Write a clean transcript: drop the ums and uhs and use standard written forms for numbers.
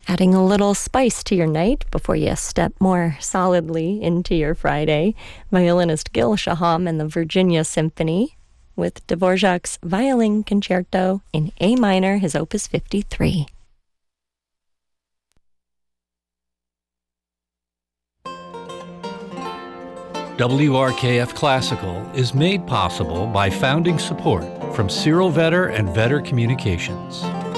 adding a little spice to your night before you step more solidly into your Friday. Violinist Gil Shaham and the Virginia Symphony with Dvorak's Violin Concerto in A minor, his Opus 53. WRKF Classical is made possible by founding support from Cyril Vetter and Vetter Communications.